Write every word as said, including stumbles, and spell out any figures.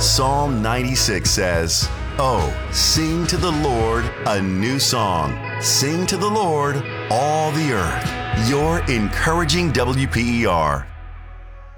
Psalm ninety-six says, "Oh, sing to the Lord a new song. Sing to the Lord, all the earth." Your encouraging W P E R.